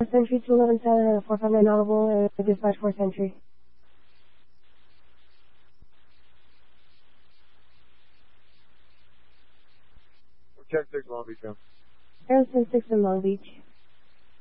Century to 11 South, 459 audible, dispatch 4 Century. Check 6 Long Beach, Aerospace 6 in Long Beach.